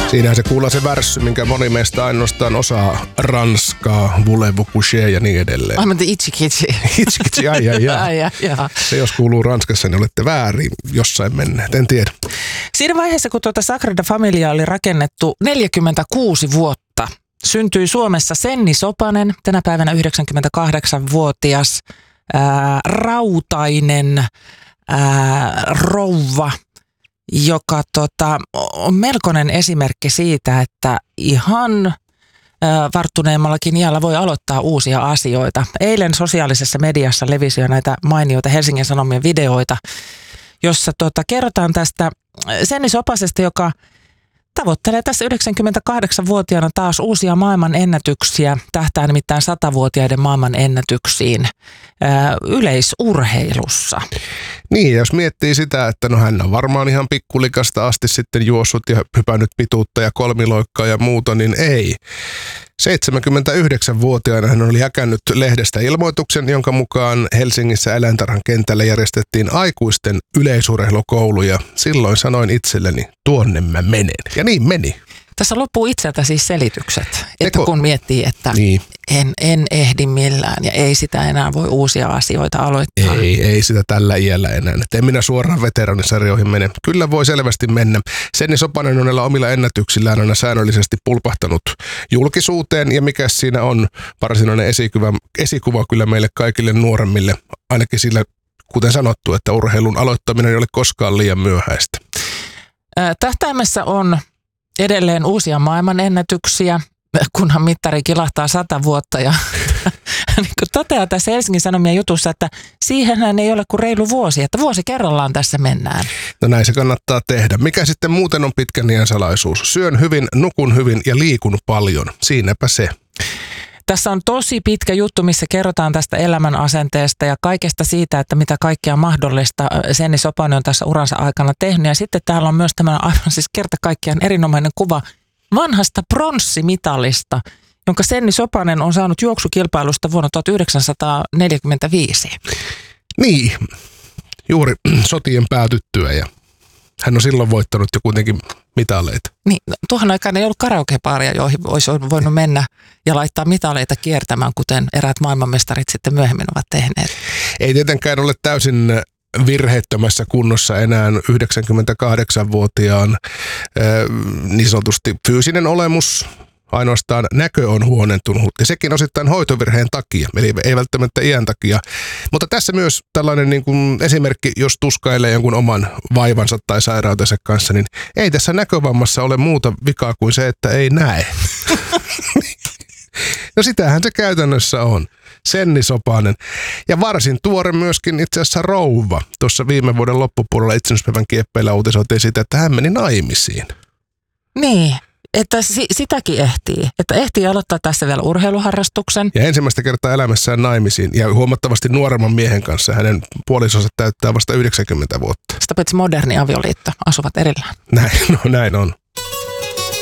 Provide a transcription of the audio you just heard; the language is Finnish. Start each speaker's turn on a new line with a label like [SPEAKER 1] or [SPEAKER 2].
[SPEAKER 1] Siinähän se kuullaan se värssy, minkä moni meistä ainoastaan osaa ranskaa, voulez-vous coucher ja niin edelleen.
[SPEAKER 2] Aivan itchi-kitchi.
[SPEAKER 1] Itchi-kitchi, ai. Se jos kuuluu Ranskassa, niin olette väärin jossain menneet, en tiedä.
[SPEAKER 2] Siinä vaiheessa, kun tuota Sagrada Familia oli rakennettu 46 vuotta, syntyi Suomessa Senni Sopanen, tänä päivänä 98-vuotias, rautainen rouva, joka on melkoinen esimerkki siitä, että ihan varttuneemmallakin iällä voi aloittaa uusia asioita. Eilen sosiaalisessa mediassa levisi jo näitä mainioita Helsingin Sanomien videoita, jossa kerrotaan tästä Senni Sopasesta, joka tavoittelee tässä 98-vuotiaana taas uusia maailman ennätyksiä, tähtää nimittäin 100-vuotiaiden maailman ennätyksiin yleisurheilussa.
[SPEAKER 1] Niin, jos miettii sitä, että hän on varmaan ihan pikkulikasta asti sitten juossut ja hypännyt pituutta ja kolmiloikkaa ja muuta, niin ei. 79-vuotiaana hän oli häkännyt lehdestä ilmoituksen, jonka mukaan Helsingissä Eläintarhan kentällä järjestettiin aikuisten yleisurheilukoulu ja silloin sanoin itselleni, tuonne mä menen. Ja niin meni.
[SPEAKER 2] Tässä loppuu itseltä siis selitykset, että kun miettii, että
[SPEAKER 1] niin.
[SPEAKER 2] en ehdi millään ja ei sitä enää voi uusia asioita aloittaa.
[SPEAKER 1] Ei sitä tällä iällä enää. En minä suoraan veteraanisarjoihin mene. Kyllä voi selvästi mennä. Senni Sopanen on näillä omilla ennätyksillään aina säännöllisesti pulpahtanut julkisuuteen ja mikä siinä on varsinainen esikuva kyllä meille kaikille nuoremmille. Ainakin sillä, kuten sanottu, että urheilun aloittaminen ei ole koskaan liian myöhäistä.
[SPEAKER 2] Tähtäimessä on edelleen uusia maailmanennätyksiä, kunhan mittari kilahtaa 100 vuotta ja niin kuin toteaa tässä Helsingin Sanomien jutussa, että siihenhän ei ole kuin reilu vuosi, että vuosi kerrallaan tässä mennään.
[SPEAKER 1] No näin se kannattaa tehdä. Mikä sitten muuten on pitkän iän salaisuus? Syön hyvin, nukun hyvin ja liikun paljon. Siinäpä se.
[SPEAKER 2] Tässä on tosi pitkä juttu, missä kerrotaan tästä elämän asenteesta ja kaikesta siitä, että mitä kaikkea mahdollista Senni Sopanen on tässä uransa aikana tehnyt. Ja sitten täällä on myös tämmöinen aivan siis kerta kaikkiaan erinomainen kuva vanhasta pronssimitalista, jonka Senni Sopanen on saanut juoksukilpailusta vuonna 1945.
[SPEAKER 1] Niin, juuri sotien päätyttyä ja hän on silloin voittanut jo kuitenkin mitaleita.
[SPEAKER 2] Niin, tuohon aikaan ei ollut karaokebaaria, joihin olisi voinut mennä ja laittaa mitaleita kiertämään, kuten eräät maailmanmestarit sitten myöhemmin ovat tehneet.
[SPEAKER 1] Ei tietenkään ole täysin virheettömässä kunnossa enää 98-vuotiaan niin sanotusti fyysinen olemus. Ainoastaan näkö on huonontunut ja sekin osittain hoitovirheen takia, eli ei välttämättä iän takia. Mutta tässä myös tällainen niin kuin esimerkki, jos tuskailee jonkun oman vaivansa tai sairautensa kanssa, niin ei tässä näkövammassa ole muuta vikaa kuin se, että ei näe. No sitähän se käytännössä on. Senni Sopanen. Ja varsin tuore myöskin itse asiassa rouva. Tuossa viime vuoden loppupuolella itsenäisyyspäivän kieppeillä uutisoitiin siitä, että hän meni naimisiin.
[SPEAKER 2] Niin. Että sitäkin ehtii. Että ehtii aloittaa tässä vielä urheiluharrastuksen.
[SPEAKER 1] Ja ensimmäistä kertaa elämässään naimisiin ja huomattavasti nuoremman miehen kanssa. Hänen puolisonsa täyttää vasta 90 vuotta.
[SPEAKER 2] Sitä paitsi moderni avioliitto, asuvat erillään.
[SPEAKER 1] Näin on.